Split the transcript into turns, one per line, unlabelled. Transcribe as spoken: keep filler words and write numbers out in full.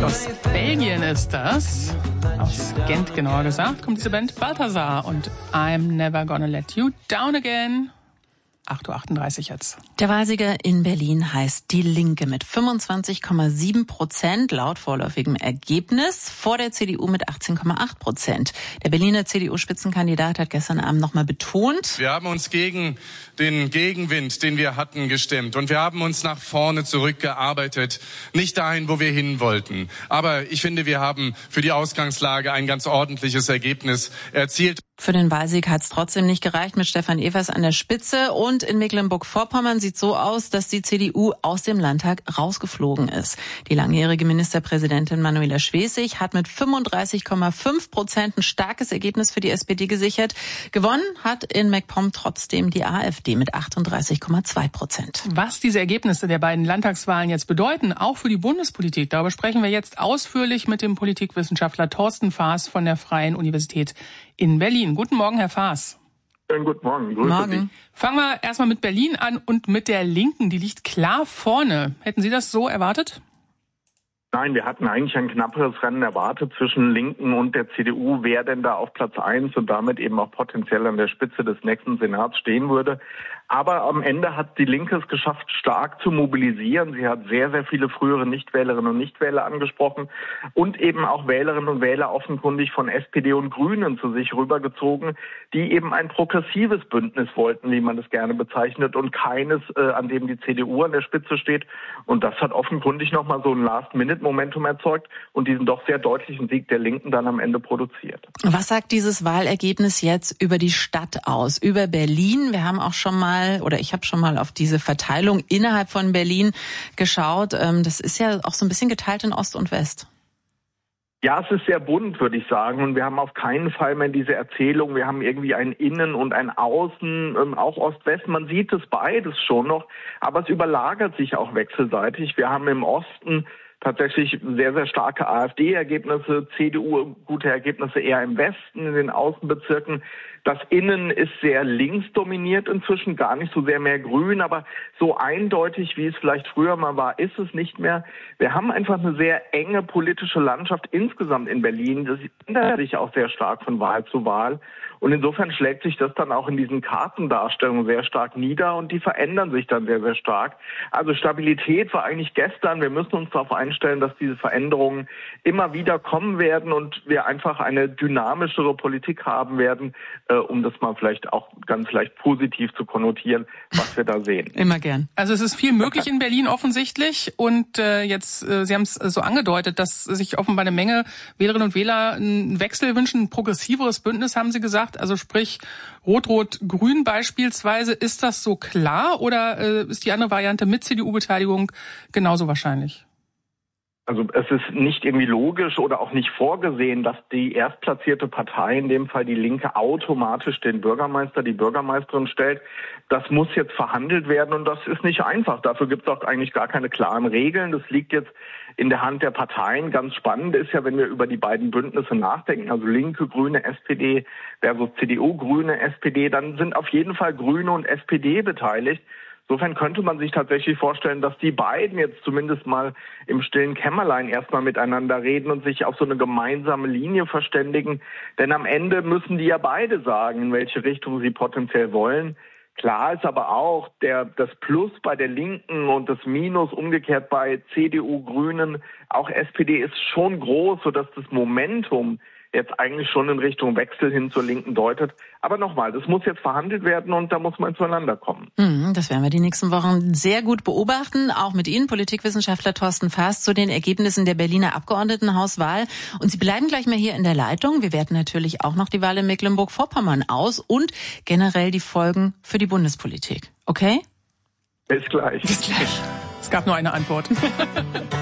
Aus Belgien ist das. Aus Gent genauer gesagt, kommt diese Band Balthazar und I'm Never Gonna Let You Down Again. acht Uhr achtunddreißig jetzt.
Der Wahlsieger in Berlin heißt Die Linke mit fünfundzwanzig Komma sieben Prozent laut vorläufigem Ergebnis, vor der C D U mit achtzehn Komma acht Prozent. Der Berliner C D U-Spitzenkandidat hat gestern Abend nochmal betont:
Wir haben uns gegen den Gegenwind, den wir hatten, gestemmt. Und wir haben uns nach vorne zurückgearbeitet. Nicht dahin, wo wir hin wollten. Aber ich finde, wir haben für die Ausgangslage ein ganz ordentliches Ergebnis erzielt.
Für den Wahlsieg hat es trotzdem nicht gereicht mit Stefan Evers an der Spitze. Und in Mecklenburg-Vorpommern sieht so aus, dass die C D U aus dem Landtag rausgeflogen ist. Die langjährige Ministerpräsidentin Manuela Schwesig hat mit fünfunddreißig Komma fünf Prozent ein starkes Ergebnis für die S P D gesichert. Gewonnen hat in MacPom trotzdem die AfD mit achtunddreißig Komma zwei Prozent.
Was diese Ergebnisse der beiden Landtagswahlen jetzt bedeuten, auch für die Bundespolitik, darüber sprechen wir jetzt ausführlich mit dem Politikwissenschaftler Thorsten Faas von der Freien Universität in Berlin. Guten Morgen, Herr Faas.
Schönen guten Morgen. Grüße
Morgen.
Sie.
Fangen wir erstmal mit Berlin an und mit der Linken. Die liegt klar vorne. Hätten Sie das so erwartet?
Nein, wir hatten eigentlich ein knapperes Rennen erwartet zwischen Linken und der C D U, wer denn da auf Platz eins und damit eben auch potenziell an der Spitze des nächsten Senats stehen würde. Aber am Ende hat die Linke es geschafft, stark zu mobilisieren. Sie hat sehr, sehr viele frühere Nichtwählerinnen und Nichtwähler angesprochen und eben auch Wählerinnen und Wähler offenkundig von S P D und Grünen zu sich rübergezogen, die eben ein progressives Bündnis wollten, wie man es gerne bezeichnet, und keines, äh, an dem die C D U an der Spitze steht. Und das hat offenkundig nochmal so ein Last-Minute-Momentum erzeugt und diesen doch sehr deutlichen Sieg der Linken dann am Ende produziert.
Was sagt dieses Wahlergebnis jetzt über die Stadt aus, über Berlin? Wir haben auch schon mal oder ich habe schon mal auf diese Verteilung innerhalb von Berlin geschaut. Das ist ja auch so ein bisschen geteilt in Ost und West.
Ja, es ist sehr bunt, würde ich sagen. Und wir haben auf keinen Fall mehr diese Erzählung. Wir haben irgendwie ein Innen und ein Außen, auch Ost-West. Man sieht es beides schon noch, aber es überlagert sich auch wechselseitig. Wir haben im Osten tatsächlich sehr, sehr starke AfD-Ergebnisse, C D U gute Ergebnisse eher im Westen, in den Außenbezirken. Das Innen ist sehr links dominiert inzwischen, gar nicht so sehr mehr grün, aber so eindeutig, wie es vielleicht früher mal war, ist es nicht mehr. Wir haben einfach eine sehr enge politische Landschaft insgesamt in Berlin. Das ändert sich auch sehr stark von Wahl zu Wahl. Und insofern schlägt sich das dann auch in diesen Kartendarstellungen sehr stark nieder und die verändern sich dann sehr, sehr stark. Also Stabilität war eigentlich gestern. Wir müssen uns darauf einstellen, dass diese Veränderungen immer wieder kommen werden und wir einfach eine dynamischere Politik haben werden, äh, um das mal vielleicht auch ganz leicht positiv zu konnotieren, was wir da sehen.
Immer gern.
Also es ist viel möglich in Berlin offensichtlich und äh, jetzt, äh, Sie haben es so angedeutet, dass sich offenbar eine Menge Wählerinnen und Wähler einen Wechsel wünschen, ein progressiveres Bündnis, haben Sie gesagt. Also sprich Rot-Rot-Grün beispielsweise. Ist das so klar oder äh, ist die andere Variante mit C D U-Beteiligung genauso wahrscheinlich?
Also es ist nicht irgendwie logisch oder auch nicht vorgesehen, dass die erstplatzierte Partei, in dem Fall die Linke, automatisch den Bürgermeister, die Bürgermeisterin stellt. Das muss jetzt verhandelt werden und das ist nicht einfach. Dafür gibt es auch eigentlich gar keine klaren Regeln. Das liegt jetzt in der Hand der Parteien. Ganz spannend ist ja, wenn wir über die beiden Bündnisse nachdenken, also Linke, Grüne, S P D versus C D U, Grüne, S P D, dann sind auf jeden Fall Grüne und S P D beteiligt. Insofern könnte man sich tatsächlich vorstellen, dass die beiden jetzt zumindest mal im stillen Kämmerlein erstmal miteinander reden und sich auf so eine gemeinsame Linie verständigen. Denn am Ende müssen die ja beide sagen, in welche Richtung sie potenziell wollen. Klar ist aber auch, der, das Plus bei der Linken und das Minus umgekehrt bei C D U, Grünen, auch S P D ist schon groß, sodass das Momentum jetzt eigentlich schon in Richtung Wechsel hin zur Linken deutet. Aber nochmal, das muss jetzt verhandelt werden und da muss man zueinander kommen.
Das werden wir die nächsten Wochen sehr gut beobachten, auch mit Ihnen, Politikwissenschaftler Thorsten Faas, zu den Ergebnissen der Berliner Abgeordnetenhauswahl. Und Sie bleiben gleich mal hier in der Leitung. Wir werten natürlich auch noch die Wahl in Mecklenburg-Vorpommern aus und generell die Folgen für die Bundespolitik. Okay?
Bis gleich.
Bis gleich. Es gab nur eine Antwort.